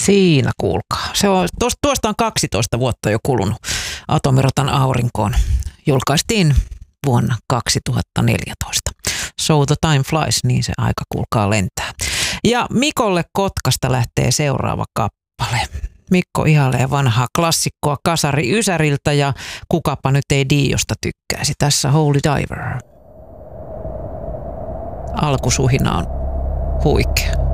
Siinä kuulkaa. Tuosta on 12 vuotta jo kulunut. Atomiratan aurinkoon julkaistiin vuonna 2014. So the time flies, niin se aika kuulkaa lentää. Ja Mikolle Kotkasta lähtee seuraava kappale. Mikko ihailee vanhaa klassikkoa Kasari Ysäriltä ja kukapa nyt ei Diosta tykkäisi. Tässä Holy Diver. Alkusuhina on huikea.